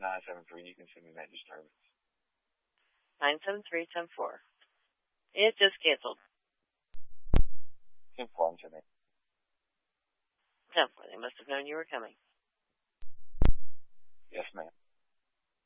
973. You can send me that disturbance. 973-10-4. It just canceled. 10-4, I'm sending. 10-4. They must have known you were coming. Yes, ma'am.